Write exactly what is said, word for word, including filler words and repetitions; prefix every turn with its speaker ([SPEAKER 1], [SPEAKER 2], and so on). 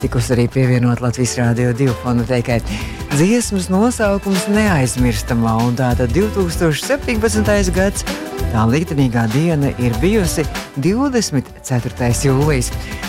[SPEAKER 1] Tikus arī pievienot Latvijas Rādio divu fonoteikai. Dziesmas nosaukums Neaizmirstamā, un tātad divi tūkstoši septiņpadsmitais gads, tā liktenīgā diena ir bijusi divdesmit ceturtais jūlijas.